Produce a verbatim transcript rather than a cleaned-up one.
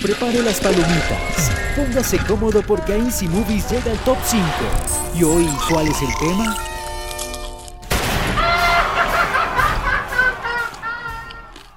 prepare las palomitas. Póngase cómodo porque A M C Movies llega al top cinco. ¿Y hoy cuál es el tema?